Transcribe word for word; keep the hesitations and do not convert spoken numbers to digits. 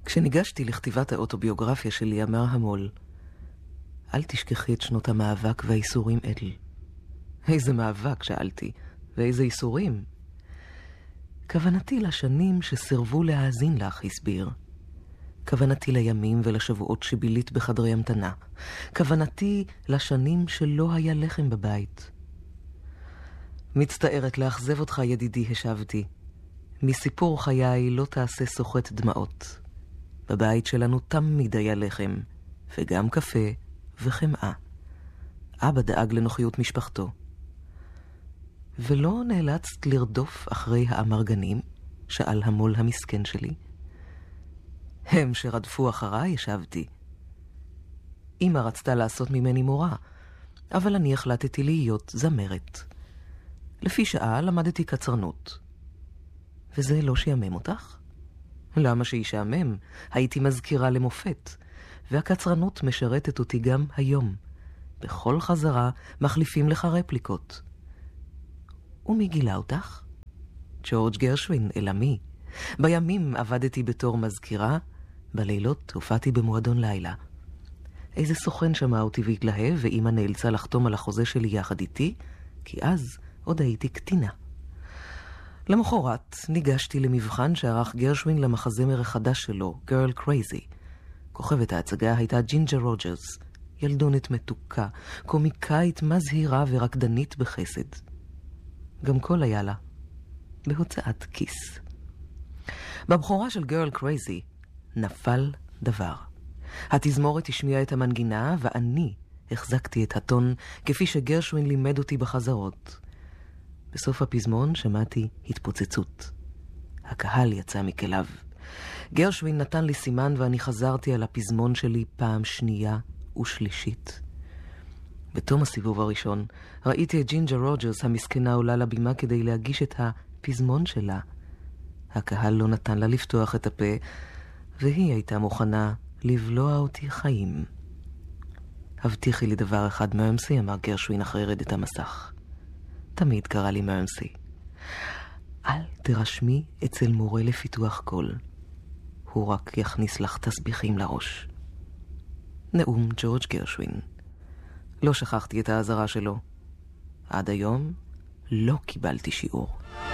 כשניגשתי לכתיבת האוטוביוגרפיה שלי, אמר המול, אל תשכחי את שנות המאבק והאיסורים אל. איזה מאבק, שאלתי, ואיזה איסורים? כוונתי לשנים שסירבו להאזין לך, הסביר. כוונתי לימים ולשבועות שבילית בחדרי המתנה. כוונתי לשנים שלא היה לחם בבית. מצטערת לאכזב אותך, ידידי, השבתי. מסיפור חיי לא תעשה סוחט דמעות. בבית שלנו תמיד היה לחם, וגם קפה וחמאה. אבא דאג לנוחיות משפחתו. ולא נאלצת לרדוף אחרי האמרגנים? שאל המול המסכן שלי. הם שרדפו אחריי, השבתי. אמא רצתה לעשות ממני מורה, אבל אני החלטתי להיות זמרת. לפי שעה למדתי קצרנות. וזה לא שיאמם אותך? למה שישעמם? הייתי מזכירה למופת, והקצרנות משרתת אותי גם היום. בכל חזרה מחליפים לך רפליקות. ומי גילה אותך? ג'ורג' גרשווין, אלמי. בימים עבדתי בתור מזכירה, בלילות הופעתי במועדון לילה. איזה סוכן שמע אותי והתלהב, ואמא נאלצה לחתום על החוזה שלי יחד איתי, כי אז עוד הייתי קטינה. למחרת ניגשתי למבחן שערך גרשווין למחזמר החדש שלו, Girl Crazy. כוכבת ההצגה הייתה ג'ינג'ר רוג'רס, ילדונת מתוקה, קומיקאית מזהירה ורקדנית בחסד. גם קול היה לה, בהוצאת כיס. בבחורה של Girl Crazy נפל דבר. התזמורת השמיעה את המנגינה, ואני החזקתי את הטון כפי שגרשווין לימד אותי בחזרות. בסוף הפזמון שמעתי התפוצצות. הקהל יצא מכליו. גרשווין נתן לי סימן ואני חזרתי על הפזמון שלי פעם שנייה ושלישית. בתום הסיבוב הראשון ראיתי את ג'ינג'ר רוג'רס המסכנה עולה לבימה כדי להגיש את הפזמון שלה. הקהל לא נתן לה לפתוח את הפה, והיא הייתה מוכנה לבלוע אותי חיים. הבטיחי לי דבר אחד, מרמסי, אמר גרשווין אחרי רדת המסך. תמיד קרא לי מרמסי. אל תרשמי אצל מורה לפיתוח קול. הוא רק יכניס לך תסביכים לראש. נאום ג'ורג' גרשווין. לא שכחתי את העזרה שלו. עד היום לא קיבלתי שיעור.